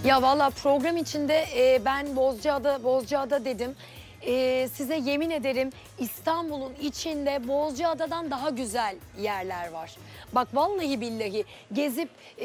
Ya valla program içinde ben Bozcaada dedim. Size yemin ederim İstanbul'un içinde Bozcaada'dan daha güzel yerler var. Bak vallahi billahi gezip